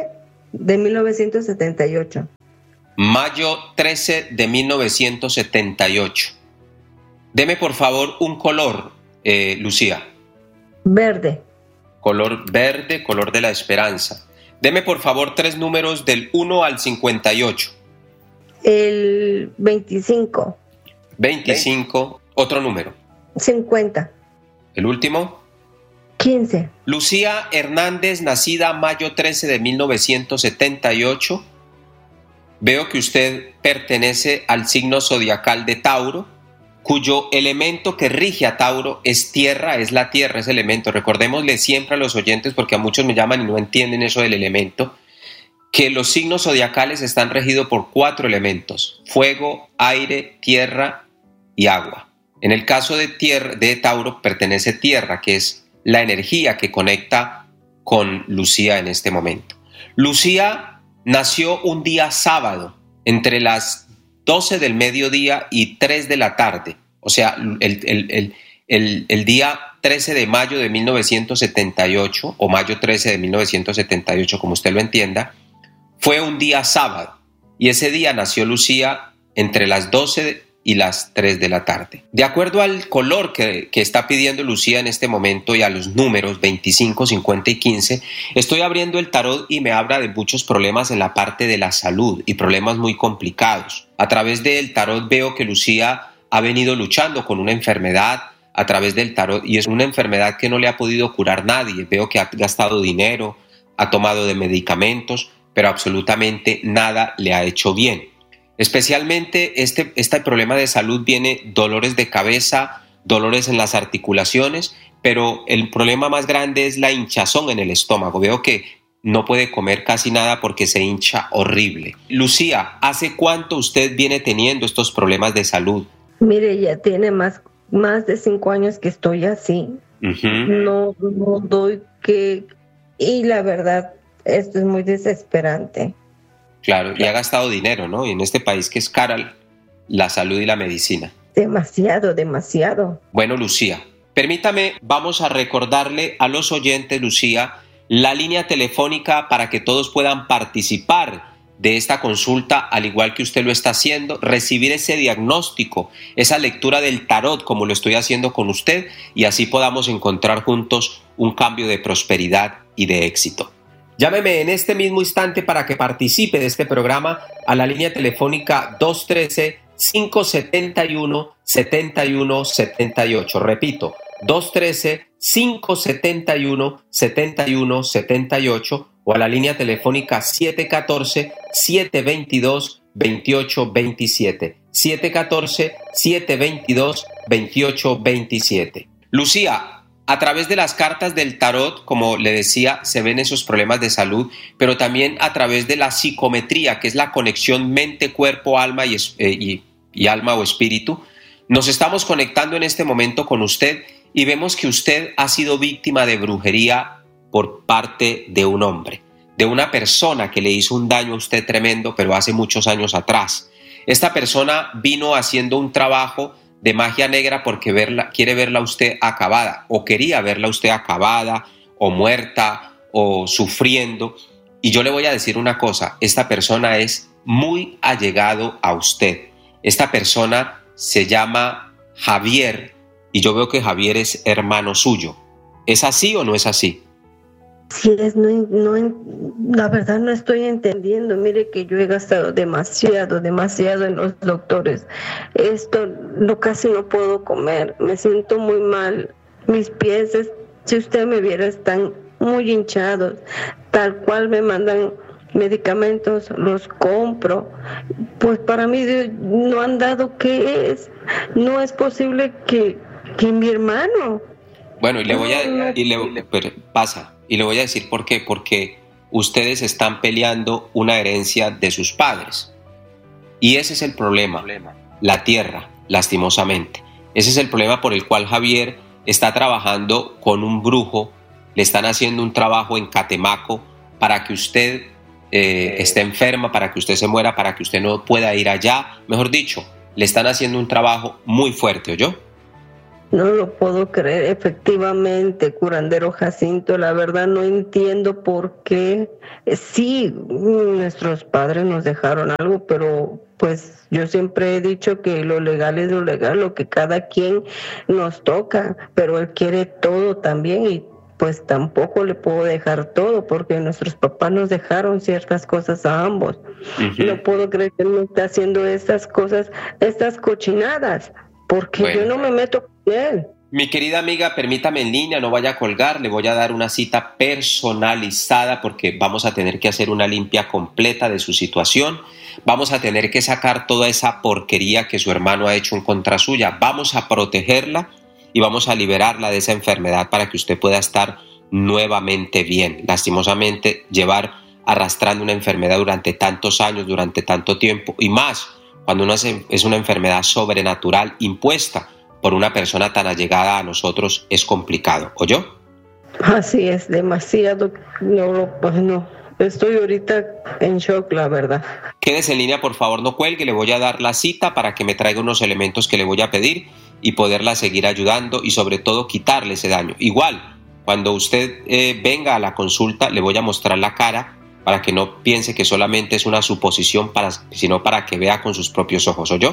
de mil novecientos setenta y ocho. Mayo trece de mil novecientos setenta y ocho. Deme por favor un color, eh, Lucía. Verde. Color verde, color de la esperanza. Deme por favor tres números del uno al cincuenta y ocho. El veinticinco. veinticinco. Otro número. cincuenta. El último. quince. Lucía Hernández, nacida mayo trece de mil novecientos setenta y ocho. Veo que usted pertenece al signo zodiacal de Tauro, cuyo elemento que rige a Tauro es tierra, es la tierra, ese elemento. Recordémosle siempre a los oyentes, porque a muchos me llaman y no entienden eso del elemento, que los signos zodiacales están regidos por cuatro elementos: fuego, aire, tierra y agua. En el caso de, tierra, de Tauro pertenece tierra, que es la energía que conecta con Lucía en este momento. Lucía nació un día sábado, entre las doce del mediodía y tres de la tarde, o sea, el, el, el, el, el día trece de mayo de mil novecientos setenta y ocho, o mayo trece de mil novecientos setenta y ocho, como usted lo entienda, fue un día sábado, y ese día nació Lucía entre las doce y las tres de la tarde. De acuerdo al color que, que está pidiendo Lucía en este momento y a los números veinticinco, cincuenta y quince, estoy abriendo el tarot y me habla de muchos problemas en la parte de la salud y problemas muy complicados. A través del tarot veo que Lucía ha venido luchando con una enfermedad a través del tarot, y es una enfermedad que no le ha podido curar nadie. Veo que ha gastado dinero, ha tomado de medicamentos, pero absolutamente nada le ha hecho bien. Especialmente este, este problema de salud viene dolores de cabeza, dolores en las articulaciones, pero el problema más grande es la hinchazón en el estómago. Veo que no puede comer casi nada porque se hincha horrible. Lucía, ¿hace cuánto usted viene teniendo estos problemas de salud? Mire, ya tiene más, más de cinco años que estoy así. Uh-huh. No, no doy que... Y la verdad, esto es muy desesperante. Claro, y ha gastado dinero, ¿no? Y en este país que es cara la salud y la medicina. Demasiado, demasiado. Bueno, Lucía, permítame, vamos a recordarle a los oyentes, Lucía, la línea telefónica para que todos puedan participar de esta consulta, al igual que usted lo está haciendo, recibir ese diagnóstico, esa lectura del tarot, como lo estoy haciendo con usted, y así podamos encontrar juntos un cambio de prosperidad y de éxito. Llámeme en este mismo instante para que participe de este programa a la línea telefónica dos uno tres, cinco siete uno, siete uno siete ocho. Repito, dos uno tres, cinco siete uno, siete uno siete ocho o a la línea telefónica siete uno cuatro, siete dos dos, dos ocho dos siete. siete uno cuatro, siete dos dos, dos ocho dos siete. Lucía, a través de las cartas del tarot, como le decía, se ven esos problemas de salud, pero también a través de la psicometría, que es la conexión mente, cuerpo, alma y, eh, y, y alma o espíritu. Nos estamos conectando en este momento con usted y vemos que usted ha sido víctima de brujería por parte de un hombre, de una persona que le hizo un daño a usted tremendo, pero hace muchos años atrás. Esta persona vino haciendo un trabajo de magia negra porque verla, quiere verla usted acabada, o quería verla usted acabada, o muerta, o sufriendo. Y yo le voy a decir una cosa, esta persona es muy allegado a usted. Esta persona se llama Javier, y yo veo que Javier es hermano suyo. ¿Es así o no es así? Sí, es, no, no, la verdad no estoy entendiendo. Mire que yo he gastado demasiado, demasiado en los doctores. Esto no, casi no puedo comer, me siento muy mal. Mis pies, si usted me viera, están muy hinchados. Tal cual me mandan medicamentos, los compro. Pues para mí no han dado qué es. No es posible que, que mi hermano... Bueno, y le voy a... Y le, pero pasa... Y le voy a decir por qué, porque ustedes están peleando una herencia de sus padres. Y ese es el problema, la tierra, lastimosamente. Ese es el problema por el cual Javier está trabajando con un brujo, le están haciendo un trabajo en Catemaco para que usted eh, esté enferma, para que usted se muera, para que usted no pueda ir allá. Mejor dicho, le están haciendo un trabajo muy fuerte, ¿oyó? No lo puedo creer, efectivamente, curandero Jacinto, la verdad no entiendo por qué. Sí, nuestros padres nos dejaron algo, pero pues yo siempre he dicho que lo legal es lo legal, lo que cada quien nos toca, pero él quiere todo también y pues tampoco le puedo dejar todo porque nuestros papás nos dejaron ciertas cosas a ambos. Uh-huh. No puedo creer que él me está haciendo estas cosas, estas cochinadas, porque bueno, yo no me meto con él. Mi querida amiga, permítame en línea, no vaya a colgar, le voy a dar una cita personalizada porque vamos a tener que hacer una limpia completa de su situación, vamos a tener que sacar toda esa porquería que su hermano ha hecho en contra suya, vamos a protegerla y vamos a liberarla de esa enfermedad para que usted pueda estar nuevamente bien. Lastimosamente, llevar arrastrando una enfermedad durante tantos años, durante tanto tiempo y más cuando uno es una enfermedad sobrenatural impuesta por una persona tan allegada a nosotros es complicado, ¿oyó? Así es, demasiado, no, pues no, estoy ahorita en shock, la verdad. Quédese en línea, por favor, no cuelgue, le voy a dar la cita para que me traiga unos elementos que le voy a pedir y poderla seguir ayudando y sobre todo quitarle ese daño. Igual, cuando usted eh, venga a la consulta, le voy a mostrar la cara para que no piense que solamente es una suposición, para, sino para que vea con sus propios ojos, ¿oyó?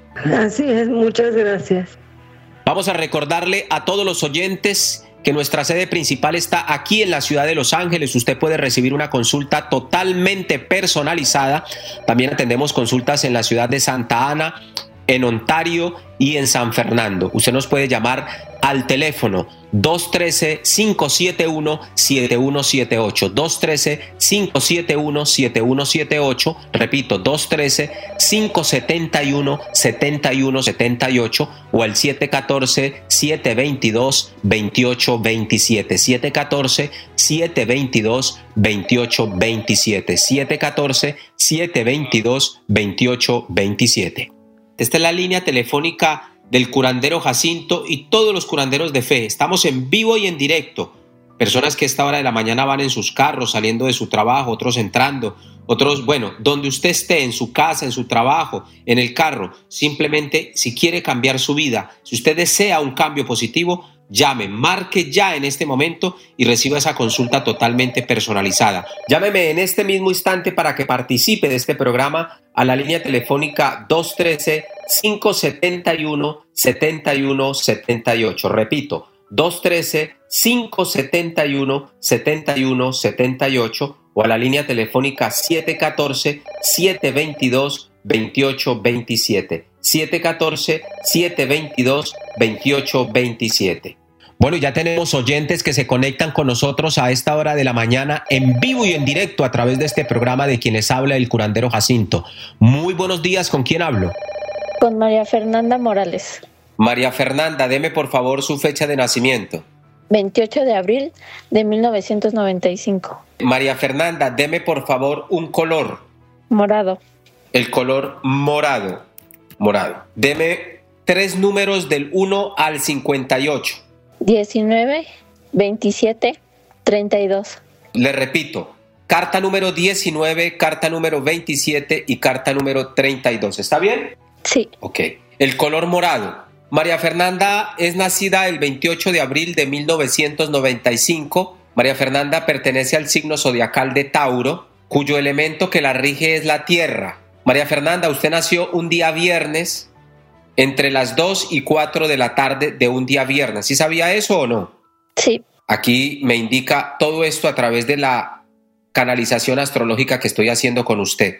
Así es, muchas gracias. Vamos a recordarle a todos los oyentes que nuestra sede principal está aquí en la ciudad de Los Ángeles. Usted puede recibir una consulta totalmente personalizada. También atendemos consultas en la ciudad de Santa Ana, en Ontario y en San Fernando. Usted nos puede llamar al teléfono dos uno tres, cinco siete uno, siete uno siete ocho, dos uno tres, cinco siete uno, siete uno siete ocho, repito, dos uno tres, cinco siete uno, siete uno siete ocho o al siete uno cuatro, siete dos dos, dos ocho dos siete, siete uno cuatro, siete dos dos, dos ocho dos siete, siete uno cuatro, siete dos dos, dos ocho dos siete. Esta es la línea telefónica del curandero Jacinto y todos los curanderos de fe. Estamos en vivo y en directo. Personas que a esta hora de la mañana van en sus carros saliendo de su trabajo, otros entrando, otros, bueno, donde usted esté, en su casa, en su trabajo, en el carro. Simplemente, si quiere cambiar su vida, si usted desea un cambio positivo, llame, marque ya en este momento y reciba esa consulta totalmente personalizada. Llámeme en este mismo instante para que participe de este programa a la línea telefónica dos uno tres, cinco siete uno, siete uno siete ocho. Repito, dos uno tres, cinco siete uno, siete uno siete ocho o a la línea telefónica siete uno cuatro, siete dos dos, dos ocho dos siete. siete uno cuatro, siete dos dos, dos ocho dos siete. Bueno, ya tenemos oyentes que se conectan con nosotros a esta hora de la mañana en vivo y en directo a través de este programa de quienes habla el curandero Jacinto. Muy buenos días, ¿con quién hablo? Con María Fernanda Morales. María Fernanda, deme por favor su fecha de nacimiento. veintiocho de abril de mil novecientos noventa y cinco. María Fernanda, deme por favor un color. Morado. El color morado. Morado. Deme tres números del uno al cincuenta y ocho. diecinueve, veintisiete, treinta y dos. Le repito, carta número diecinueve, carta número veintisiete y carta número treinta y dos. ¿Está bien? Sí. Ok. El color morado. María Fernanda es nacida el veintiocho de abril de mil novecientos noventa y cinco. María Fernanda pertenece al signo zodiacal de Tauro, cuyo elemento que la rige es la tierra. María Fernanda, usted nació un día viernes entre las dos y cuatro de la tarde de un día viernes. ¿Sí sabía eso o no? Sí. Aquí me indica todo esto a través de la canalización astrológica que estoy haciendo con usted.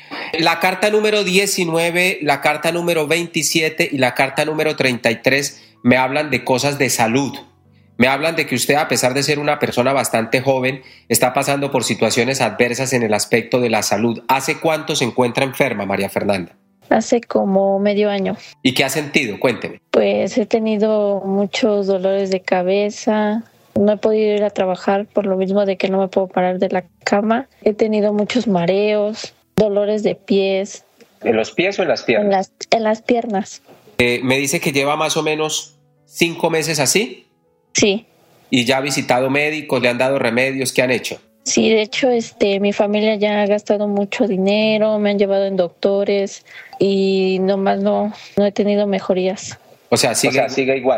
La carta número diecinueve, la carta número veintisiete y la carta número treinta y tres me hablan de cosas de salud. Me hablan de que usted, a pesar de ser una persona bastante joven, está pasando por situaciones adversas en el aspecto de la salud. ¿Hace cuánto se encuentra enferma, María Fernanda? Hace como medio año. ¿Y qué ha sentido? Cuénteme. Pues he tenido muchos dolores de cabeza. No he podido ir a trabajar por lo mismo de que no me puedo parar de la cama. He tenido muchos mareos, dolores de pies. ¿En los pies o en las piernas? En las, en las piernas. Eh, me dice que lleva más o menos cinco meses así. Sí. ¿Y ya ha visitado médicos? ¿Le han dado remedios? ¿Qué han hecho? Sí, de hecho, este, mi familia ya ha gastado mucho dinero, me han llevado en doctores y nomás no, no he tenido mejorías. O sea, sigue, o sea, sigue igual.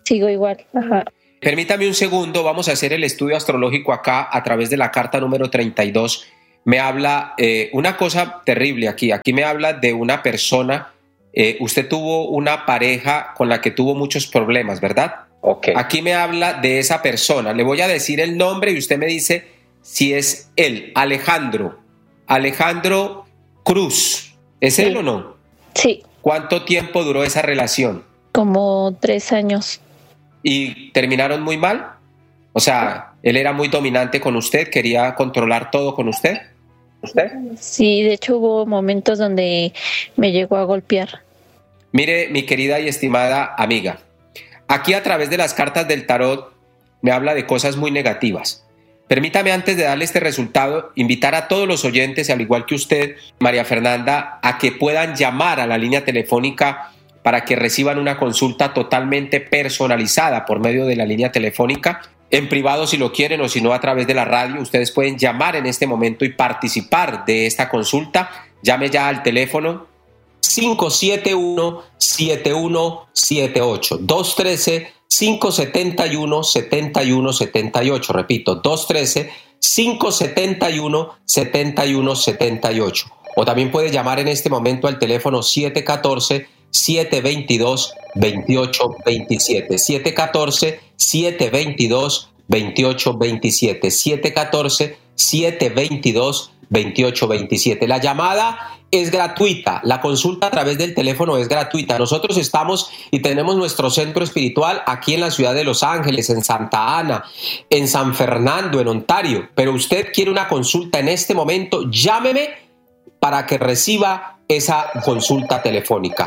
Sigo igual. Ajá. Permítame un segundo, vamos a hacer el estudio astrológico acá a través de la carta número treinta y dos. Me habla eh, una cosa terrible aquí. Aquí me habla de una persona. Eh, usted tuvo una pareja con la que tuvo muchos problemas, ¿verdad? Okay. Aquí me habla de esa persona. Le voy a decir el nombre y usted me dice si es él. Alejandro. Alejandro Cruz. ¿Es sí. él o no? Sí. ¿Cuánto tiempo duró esa relación? Como tres años. ¿Y terminaron muy mal? O sea, él era muy dominante con usted, quería controlar todo con usted. ¿Usted? Sí, de hecho hubo momentos donde me llegó a golpear. Mire, mi querida y estimada amiga, aquí a través de las cartas del tarot me habla de cosas muy negativas. Permítame, antes de darle este resultado, invitar a todos los oyentes, al igual que usted, María Fernanda, a que puedan llamar a la línea telefónica para que reciban una consulta totalmente personalizada por medio de la línea telefónica, en privado si lo quieren o si no a través de la radio. Ustedes pueden llamar en este momento y participar de esta consulta. Llame ya al teléfono cinco siete uno, siete uno siete ocho, dos uno tres, cinco siete uno, siete uno siete ocho. Repito, dos uno tres, cinco siete uno, siete uno siete ocho. O también puede llamar en este momento al teléfono siete uno cuatro, siete dos dos, dos ocho dos siete, siete uno cuatro, siete dos dos, dos ocho dos siete, siete uno cuatro, siete dos dos, dos ocho dos siete. La llamada es gratuita, la consulta a través del teléfono es gratuita. Nosotros estamos y tenemos nuestro centro espiritual aquí en la ciudad de Los Ángeles, en Santa Ana, en San Fernando, en Ontario. Pero usted quiere una consulta en este momento, llámeme para que reciba esa consulta telefónica.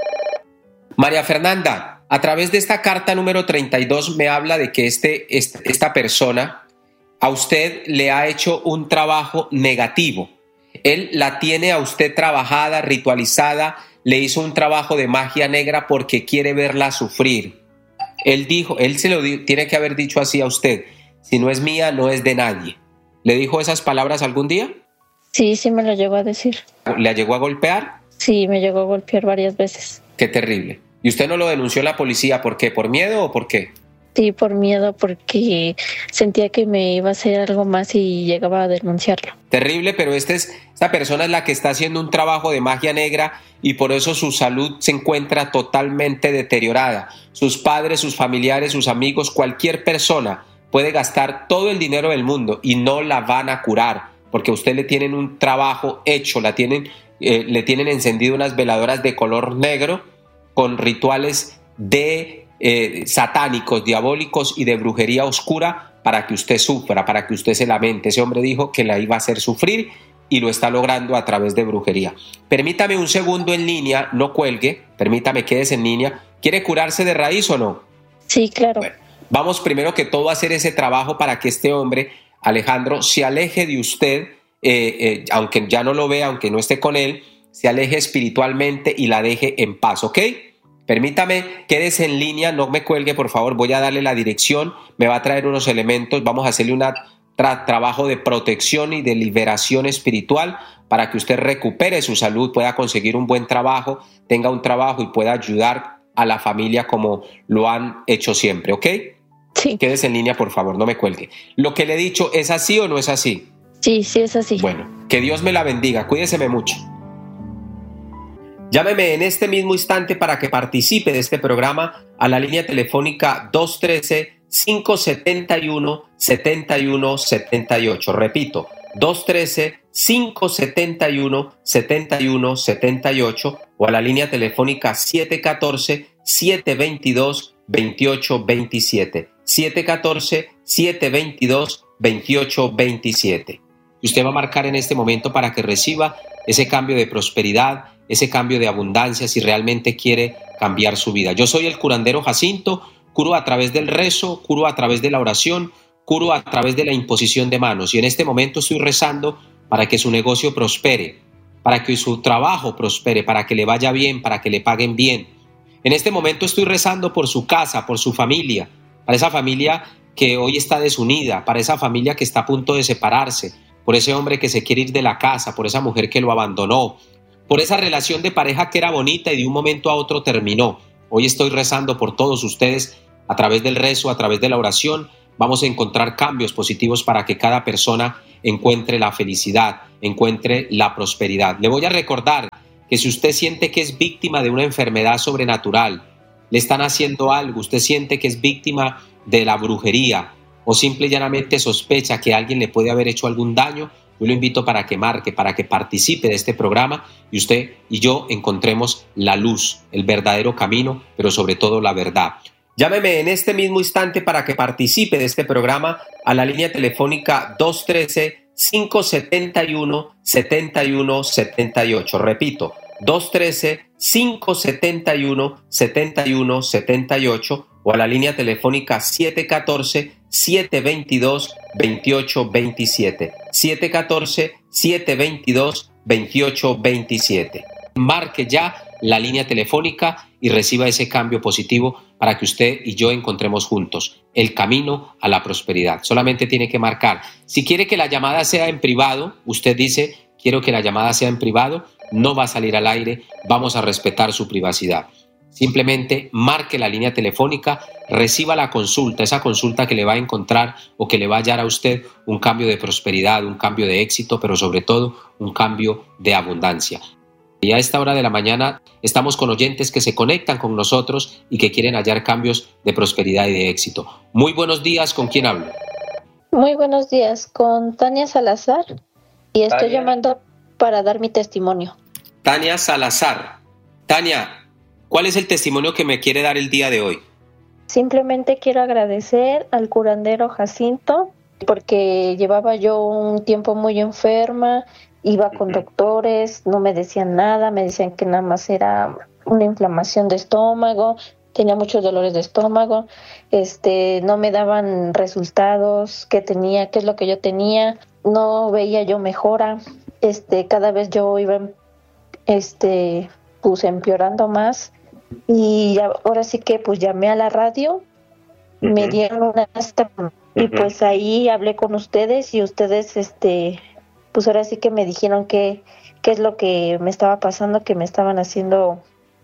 María Fernanda, a través de esta carta número treinta y dos me habla de que este, este, esta persona a usted le ha hecho un trabajo negativo. Él la tiene a usted trabajada, ritualizada, le hizo un trabajo de magia negra porque quiere verla sufrir. Él dijo, él se lo di, tiene que haber dicho así a usted: si no es mía, no es de nadie. ¿Le dijo esas palabras algún día? Sí, sí me lo llegó a decir. ¿Le llegó a golpear? Sí, me llegó a golpear varias veces. Qué terrible. ¿Y usted no lo denunció a la policía? ¿Por qué? ¿Por miedo o por qué? Sí, por miedo, porque sentía que me iba a hacer algo más y llegaba a denunciarlo. Terrible, pero este es, esta persona es la que está haciendo un trabajo de magia negra y por eso su salud se encuentra totalmente deteriorada. Sus padres, sus familiares, sus amigos, cualquier persona puede gastar todo el dinero del mundo y no la van a curar, porque a usted le tienen un trabajo hecho, la tienen, eh, le tienen encendido unas veladoras de color negro con rituales de eh, satánicos, diabólicos y de brujería oscura para que usted sufra, para que usted se lamente. Ese hombre dijo que la iba a hacer sufrir y lo está logrando a través de brujería. Permítame un segundo en línea, no cuelgue, permítame, quédese en línea. ¿Quiere curarse de raíz o no? Sí, claro. Bueno, vamos primero que todo a hacer ese trabajo para que este hombre, Alejandro, se aleje de usted, eh, eh, aunque ya no lo vea, aunque no esté con él, se aleje espiritualmente y la deje en paz, ¿ok? Permítame, quédese en línea, no me cuelgue, por favor. Voy a darle la dirección, me va a traer unos elementos, vamos a hacerle un tra- trabajo de protección y de liberación espiritual para que usted recupere su salud, pueda conseguir un buen trabajo, tenga un trabajo y pueda ayudar a la familia como lo han hecho siempre, ¿ok? Sí. Quédese en línea, por favor, no me cuelgue. ¿Lo que le he dicho es así o no es así? Sí, sí es así. Bueno, que Dios me la bendiga, cuídeseme mucho. Llámeme en este mismo instante para que participe de este programa a la línea telefónica dos uno tres, cinco siete uno, siete uno siete ocho. Repito, dos uno tres, cinco siete uno, siete uno siete ocho o a la línea telefónica siete uno cuatro, siete dos dos, dos ocho dos siete. siete uno cuatro, siete dos dos, dos ocho dos siete. Usted va a marcar en este momento para que reciba ese cambio de prosperidad, ese cambio de abundancia si realmente quiere cambiar su vida. Yo soy el curandero Jacinto, curo a través del rezo, curo a través de la oración, curo a través de la imposición de manos y en este momento estoy rezando para que su negocio prospere, para que su trabajo prospere, para que le vaya bien, para que le paguen bien. En este momento estoy rezando por su casa, por su familia, para esa familia que hoy está desunida, para esa familia que está a punto de separarse, por ese hombre que se quiere ir de la casa, por esa mujer que lo abandonó, por esa relación de pareja que era bonita y de un momento a otro terminó. Hoy estoy rezando por todos ustedes a través del rezo, a través de la oración, vamos a encontrar cambios positivos para que cada persona encuentre la felicidad, encuentre la prosperidad. Le voy a recordar que si usted siente que es víctima de una enfermedad sobrenatural, le están haciendo algo, usted siente que es víctima de la brujería o simple y llanamente sospecha que alguien le puede haber hecho algún daño, yo lo invito para que marque, para que participe de este programa y usted y yo encontremos la luz, el verdadero camino, pero sobre todo la verdad. Llámeme en este mismo instante para que participe de este programa a la línea telefónica dos uno tres, cinco siete uno, siete uno siete ocho. Repito, dos uno tres, cinco siete uno, siete uno siete ocho o a la línea telefónica siete uno cuatro, siete dos dos, dos ocho dos siete. siete uno cuatro, siete dos dos, dos ocho dos siete. Marque ya la línea telefónica y reciba ese cambio positivo para que usted y yo encontremos juntos el camino a la prosperidad. Solamente tiene que marcar. Si quiere que la llamada sea en privado, usted dice, quiero que la llamada sea en privado, no va a salir al aire, vamos a respetar su privacidad. Simplemente marque la línea telefónica, reciba la consulta, esa consulta que le va a encontrar o que le va a hallar a usted un cambio de prosperidad, un cambio de éxito, pero sobre todo un cambio de abundancia. Y a esta hora de la mañana estamos con oyentes que se conectan con nosotros y que quieren hallar cambios de prosperidad y de éxito. Muy buenos días, ¿con quién hablo? Muy buenos días, con Tania Salazar y estoy Tania. llamando para dar mi testimonio. Tania Salazar. Tania, ¿cuál es el testimonio que me quiere dar el día de hoy? Simplemente quiero agradecer al curandero Jacinto porque llevaba yo un tiempo muy enferma. Iba con doctores, no me decían nada, me decían que nada más era una inflamación de estómago, tenía muchos dolores de estómago, este, no me daban resultados, qué tenía, qué es lo que yo tenía, no veía yo mejora, este, cada vez yo iba, este, pues empeorando más y ahora sí que pues llamé a la radio, uh-huh. me dieron una uh-huh. y pues ahí hablé con ustedes y ustedes, este, pues ahora sí que me dijeron que qué es lo que me estaba pasando, que me estaban haciendo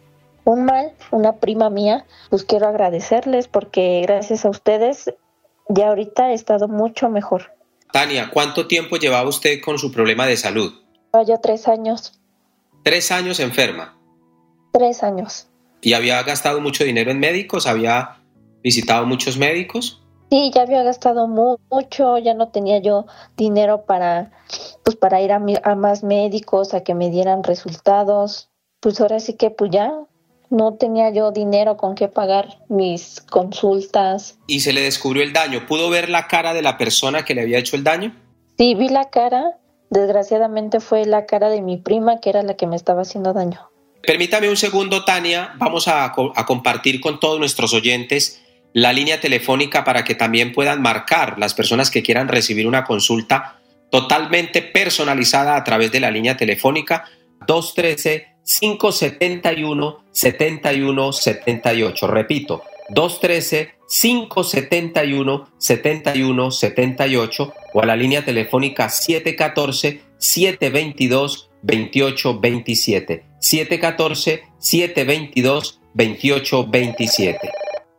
un mal, una prima mía. Pues quiero agradecerles porque gracias a ustedes ya ahorita he estado mucho mejor. Tania, ¿cuánto tiempo llevaba usted con su problema de salud? Ya tres años. ¿Tres años enferma? Tres años. ¿Y había gastado mucho dinero en médicos? ¿Había visitado muchos médicos? Sí, ya había gastado mu- mucho, ya no tenía yo dinero para, pues para ir a, mi, a más médicos, a que me dieran resultados. Pues ahora sí que pues ya no tenía yo dinero con qué pagar mis consultas. ¿Y se le descubrió el daño? ¿Pudo ver la cara de la persona que le había hecho el daño? Sí, vi la cara. Desgraciadamente fue la cara de mi prima, que era la que me estaba haciendo daño. Permítame un segundo, Tania. Vamos a, a compartir con todos nuestros oyentes la línea telefónica para que también puedan marcar las personas que quieran recibir una consulta totalmente personalizada a través de la línea telefónica dos uno tres, cinco siete uno, siete uno siete ocho. Repito, dos uno tres, cinco siete uno, siete uno siete ocho o a la línea telefónica siete uno cuatro, siete dos dos, dos ocho dos siete. siete uno cuatro, siete dos dos, dos ocho dos siete.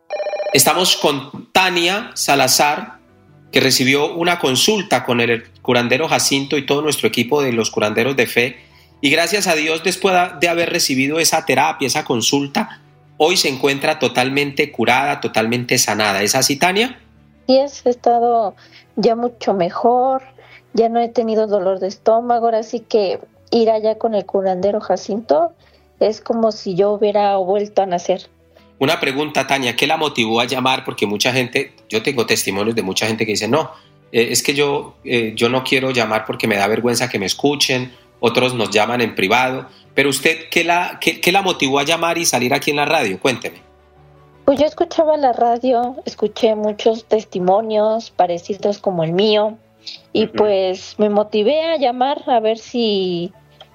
Estamos con Tania Salazar, que recibió una consulta con el curandero Jacinto y todo nuestro equipo de los curanderos de fe. Y gracias a Dios, después de haber recibido esa terapia, esa consulta, hoy se encuentra totalmente curada, totalmente sanada. ¿Es así, Tania? Sí, he estado ya mucho mejor, ya no he tenido dolor de estómago, ahora sí que ir allá con el curandero Jacinto es como si yo hubiera vuelto a nacer. Una pregunta, Tania, ¿qué la motivó a llamar? Porque mucha gente, yo tengo testimonios de mucha gente que dice, no, eh, es que yo, eh, yo no quiero llamar porque me da vergüenza que me escuchen, otros nos llaman en privado, pero usted, ¿qué la, qué, qué la motivó a llamar y salir aquí en la radio? Cuénteme. Pues yo escuchaba la radio, escuché muchos testimonios parecidos como el mío y uh-huh. pues me motivé a llamar a ver si...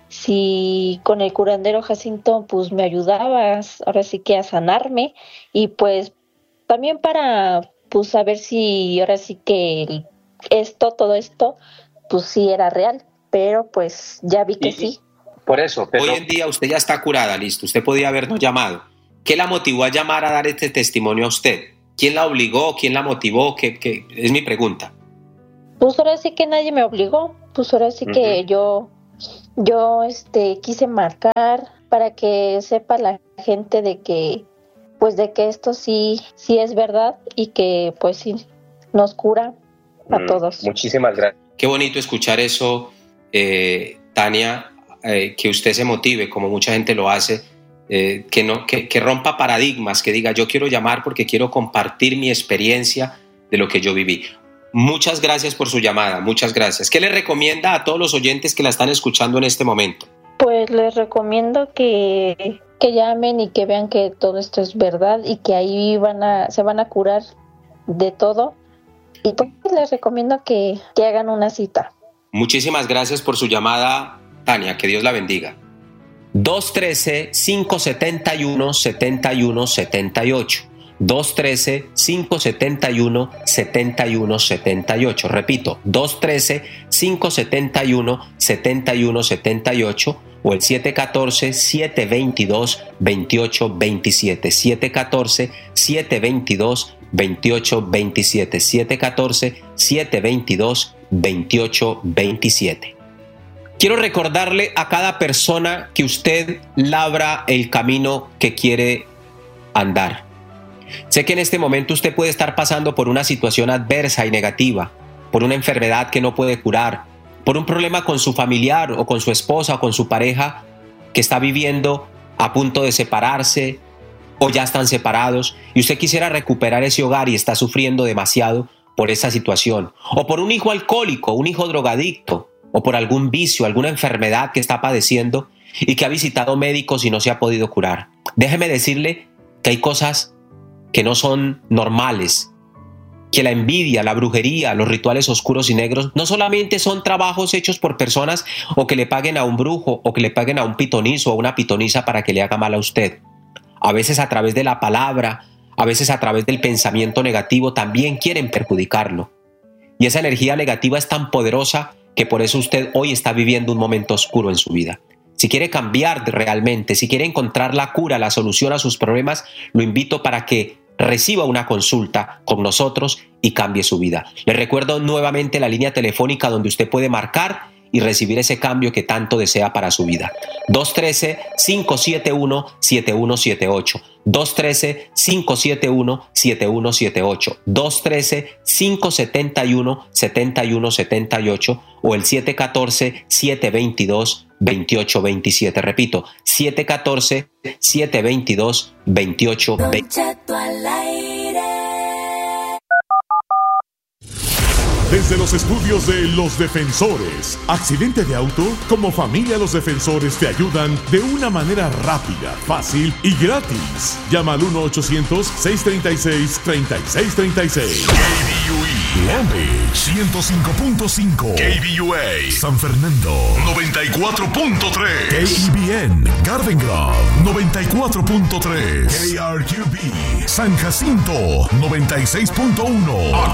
si con el curandero Jacinto pues me ayudabas ahora sí que a sanarme y pues también para pues saber si ahora sí que esto, todo esto pues sí era real, pero pues ya vi que y, sí. Por eso, pero... Hoy en día usted ya está curada, listo, usted podía habernos llamado. ¿Qué la motivó a llamar a dar este testimonio a usted? ¿Quién la obligó? ¿Quién la motivó? ¿Qué, qué? Es mi pregunta. Pues ahora sí que nadie me obligó. Pues ahora sí uh-huh. que yo, yo este, quise marcar para que sepa la gente de que, pues de que esto sí, sí es verdad y que pues sí nos cura a mm, todos. Muchísimas gracias. Qué bonito escuchar eso, eh, Tania, eh, que usted se motive como mucha gente lo hace. Eh, que, no, que, que rompa paradigmas, que diga yo quiero llamar porque quiero compartir mi experiencia de lo que yo viví. Muchas gracias por su llamada, muchas gracias. ¿Qué le recomienda a todos los oyentes que la están escuchando en este momento? Pues les recomiendo que, que llamen y que vean que todo esto es verdad y que ahí van a, se van a curar de todo. Y pues les recomiendo que, que hagan una cita. Muchísimas gracias por su llamada, Tania, que Dios la bendiga. dos uno tres, cinco siete uno, siete uno siete ocho. dos uno tres, cinco siete uno, siete uno siete ocho. Repito, dos uno tres, cinco siete uno, siete uno siete ocho o el siete uno cuatro, siete dos dos, dos ocho dos siete. siete uno cuatro, siete dos dos, dos ocho dos siete. siete uno cuatro, siete dos dos, dos ocho dos siete. Quiero recordarle a cada persona que usted labra el camino que quiere andar. Sé que en este momento usted puede estar pasando por una situación adversa y negativa, por una enfermedad que no puede curar, por un problema con su familiar o con su esposa o con su pareja que está viviendo a punto de separarse o ya están separados y usted quisiera recuperar ese hogar y está sufriendo demasiado por esa situación, o por un hijo alcohólico, un hijo drogadicto, o por algún vicio, alguna enfermedad que está padeciendo y que ha visitado médicos y no se ha podido curar. Déjeme decirle que hay cosas que no son normales, que la envidia, la brujería, los rituales oscuros y negros no solamente son trabajos hechos por personas o que le paguen a un brujo o que le paguen a un pitonizo o una pitonisa para que le haga mal a usted. A veces a través de la palabra, a veces a través del pensamiento negativo también quieren perjudicarlo. Y esa energía negativa es tan poderosa que por eso usted hoy está viviendo un momento oscuro en su vida. Si quiere cambiar realmente, si quiere encontrar la cura, la solución a sus problemas, lo invito para que reciba una consulta con nosotros y cambie su vida. Le recuerdo nuevamente la línea telefónica donde usted puede marcar y recibir ese cambio que tanto desea para su vida. dos uno tres, cinco siete uno, siete uno siete ocho. dos uno tres, cinco siete uno, siete uno siete ocho. dos uno tres, cinco siete uno, siete uno siete ocho o el siete uno cuatro, siete dos dos, dos ocho dos siete. Repito, siete uno cuatro, siete dos dos, dos ocho dos siete. Desde los estudios de Los Defensores, accidente de auto, como familia Los Defensores te ayudan de una manera rápida, fácil y gratis. Llama al uno ochocientos, seiscientos treinta y seis, treinta y seis treinta y seis. K B U E, Long Beach, ciento cinco punto cinco. K B U A, San Fernando, noventa y cuatro punto tres. K E B N, Garden Grove, noventa y cuatro punto tres. K R Q B, San Jacinto, noventa y seis punto uno.